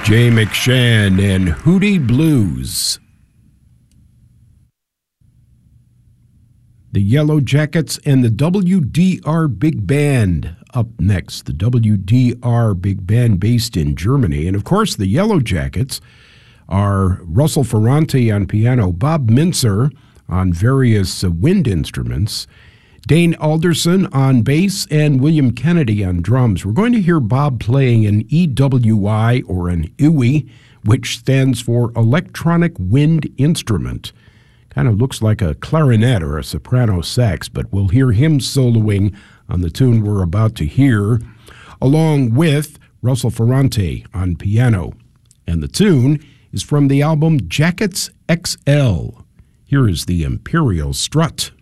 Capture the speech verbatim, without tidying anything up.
Jay McShann and Hootie Blues. The Yellow Jackets and the W D R Big Band up next. The W D R Big Band based in Germany. And of course, the Yellow Jackets are Russell Ferrante on piano, Bob Mintzer on various uh, wind instruments, Dane Alderson on bass, and William Kennedy on drums. We're going to hear Bob playing an E W I, or an E W I, which stands for Electronic Wind Instrument. Kind of looks like a clarinet or a soprano sax, but we'll hear him soloing on the tune we're about to hear, along with Russell Ferrante on piano. And the tune is from the album Jackets X L. Here is the Imperial Strut.